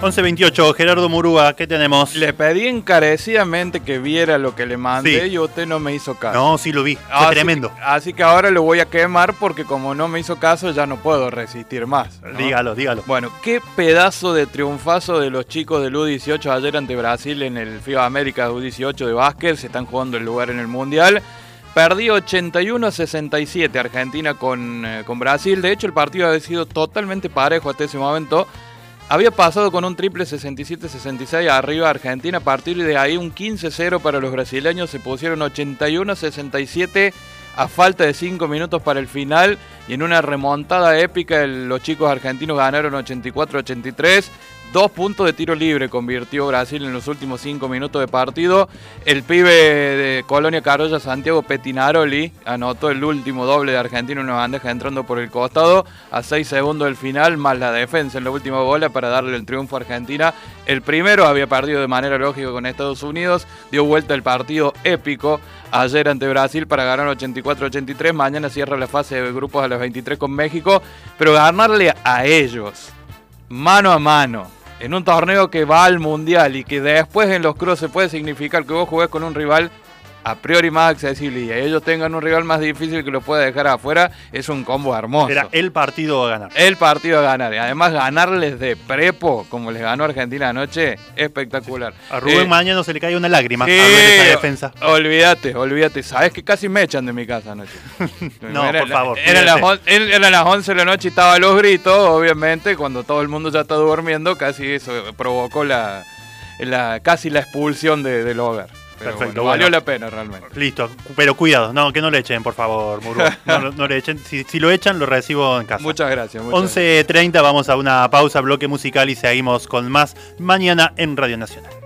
11:28, Gerardo Murúa, ¿qué tenemos? Le pedí encarecidamente que viera lo que le mandé Sí. y usted no me hizo caso. No, sí lo vi, fue tremendo. Así que ahora lo voy a quemar porque como no me hizo caso ya no puedo resistir más, ¿no? Dígalo. Bueno, qué pedazo de triunfazo de los chicos del U18 ayer ante Brasil en el FIBA América U18 de básquet. Se están jugando el lugar en el Mundial. Perdió 81-67 Argentina con Brasil. De hecho, el partido había sido totalmente parejo hasta ese momento. Había pasado con un triple 67-66 arriba Argentina. A partir de ahí un 15-0 para los brasileños. Se pusieron 81-67 a falta de 5 minutos para el final. Y en una remontada épica los chicos argentinos ganaron 84-83. 2 puntos de tiro libre convirtió Brasil en los últimos 5 minutos de partido. El pibe de Colonia Carolla, Santiago Petinaroli, anotó el último doble de Argentina en una bandeja entrando por el costado a 6 segundos del final, más la defensa en la última bola para darle el triunfo a Argentina. El primero había perdido de manera lógica con Estados Unidos, dio vuelta el partido épico ayer ante Brasil para ganar 84-83. Mañana cierra la fase de grupos a las 23 con México, pero ganarle a ellos mano a mano en un torneo que va al Mundial y que después en los cruces puede significar que vos jugués con un rival a priori más accesible y ellos tengan un rival más difícil que los pueda dejar afuera, es un combo hermoso. Era el partido a ganar. El partido a ganar. Y además ganarles de prepo, como les ganó Argentina anoche, espectacular. A Rubén mañana se le cae una lágrima sí, a ver esa defensa. Olvídate. Sabes que casi me echan de mi casa anoche. No, por favor. Eran las 11 de la noche y estaba los gritos, obviamente, cuando todo el mundo ya está durmiendo, casi eso provocó casi la expulsión del hogar. Pero perfecto, bueno, valió la pena realmente. Listo, pero cuidado, que no le echen, por favor, Murúa. No le echen. Si lo echan, lo recibo en casa. Muchas gracias. 11:30, vamos a una pausa, bloque musical y seguimos con más mañana en Radio Nacional.